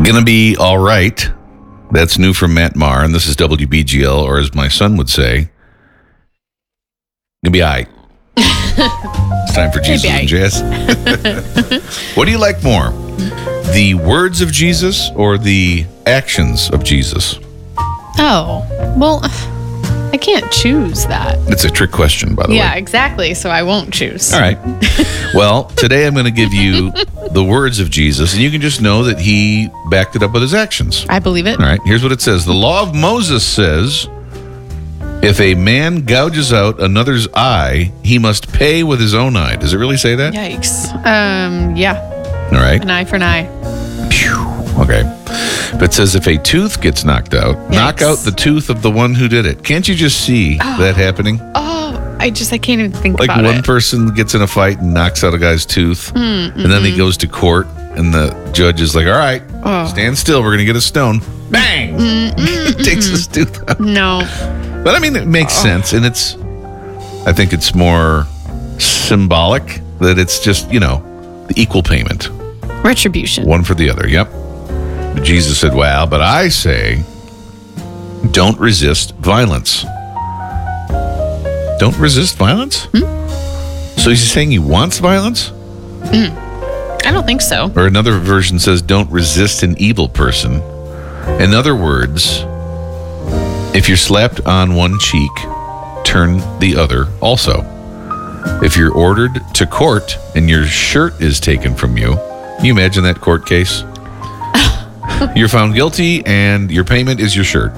Gonna be all right. That's new from Matt Maher, and this is WBGL, or as my son would say, gonna be all right. It's time for Jesus and Jazz. What do you like more? The words of Jesus or the actions of Jesus? Oh, well, I can't choose that. It's a trick question, by the way. Yeah, exactly. So I won't choose. All right. Well, today I'm going to give you the words of Jesus, and you can just know that he backed it up with his actions. I believe it. All right. Here's what it says. The law of Moses says, if a man gouges out another's eye, he must pay with his own eye. Does it really say that? Yikes. Yeah. All right. An eye for an eye. Phew. Okay. But it says if a tooth gets knocked out, knock out the tooth of the one who did it. Can't you just see that happening? Oh, I can't even think Like about it. one person gets in a fight and knocks out a guy's tooth, and then he goes to court, and the judge is like, all right, stand still. We're going to get a stone. Bang! Takes his tooth out. No. But I mean, it makes sense, and I think it's more symbolic that it's just, the equal payment. Retribution. One for the other, yep. But Jesus said, well, but I say, don't resist violence. Don't resist violence? So he's saying he wants violence? I don't think so. Or another version says, don't resist an evil person. In other words, if you're slapped on one cheek, turn the other also. If you're ordered to court and your shirt is taken from you, can you imagine that court case? You're found guilty and your payment is your shirt.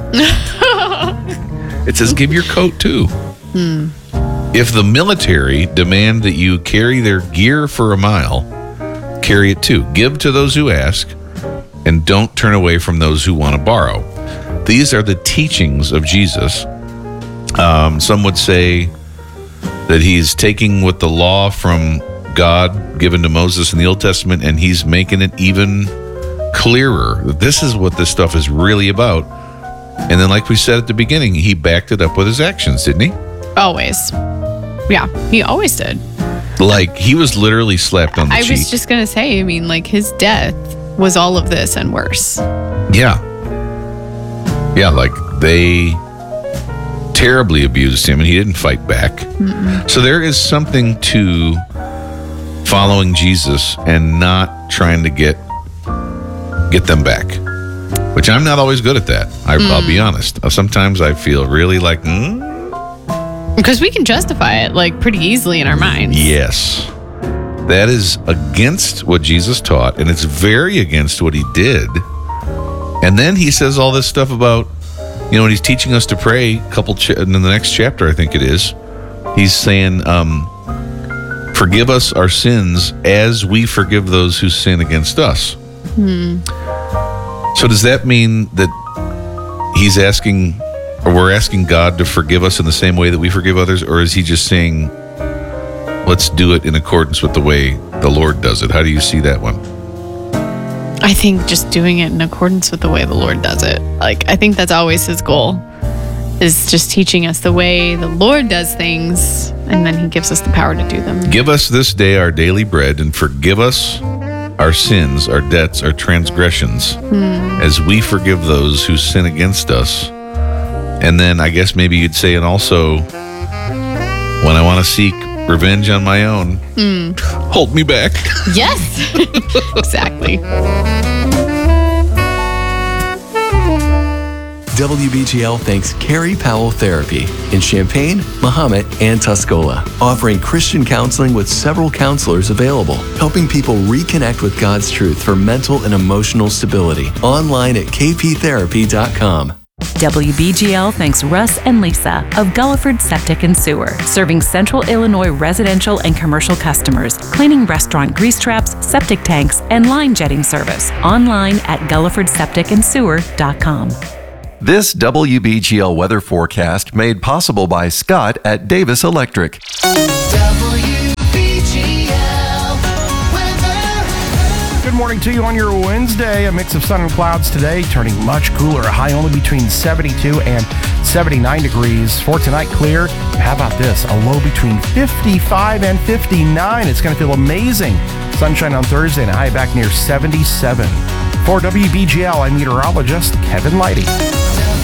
It says give your coat too. If the military demand that you carry their gear for a mile, carry it too. Give to those who ask and don't turn away from those who want to borrow. These are the teachings of Jesus. Some would say that he's taking what the law from God given to Moses in the Old Testament and he's making it even clearer. This is what this stuff is really about. And then like we said at the beginning, he backed it up with his actions, didn't he? Always. Yeah, he always did. Like he was literally slapped on the cheek. I was just going to say, his death was all of this and worse. Yeah. Yeah, like they terribly abused him and he didn't fight back. So there is something to following Jesus and not trying to get them back, which I'm not always good at that. I'll be honest. Sometimes I feel really like, because we can justify it pretty easily in our minds. Yes. That is against what Jesus taught, and it's very against what he did. And then he says all this stuff about, when he's teaching us to pray, in the next chapter, I think it is, he's saying, forgive us our sins as we forgive those who sin against us. So does that mean that he's asking, or we're asking God to forgive us in the same way that we forgive others? Or is he just saying, let's do it in accordance with the way the Lord does it? How do you see that one? I think just doing it in accordance with the way the Lord does it. I think that's always his goal, is just teaching us the way the Lord does things, and then he gives us the power to do them. Give us this day our daily bread, and forgive us our sins, our debts, our transgressions, as we forgive those who sin against us. And then I guess maybe you'd say, and also, when I want to seek revenge on my own, hold me back. Yes, exactly. WBGL thanks Carrie Powell Therapy in Champaign, Mahomet, and Tuscola, offering Christian counseling with several counselors available, helping people reconnect with God's truth for mental and emotional stability. Online at kptherapy.com. WBGL thanks Russ and Lisa of Gulliford Septic and Sewer, serving Central Illinois residential and commercial customers, cleaning restaurant grease traps, septic tanks, and line jetting service. Online at GullifordSepticandSewer.com. This WBGL weather forecast made possible by Scott at Davis Electric. Good morning to you on your Wednesday. A mix of sun and clouds today, turning much cooler. A high only between 72 and 79 degrees. For tonight, clear. How about this? A low between 55 and 59. It's going to feel amazing. Sunshine on Thursday and a high back near 77. For WBGL, I'm meteorologist Kevin Leidy.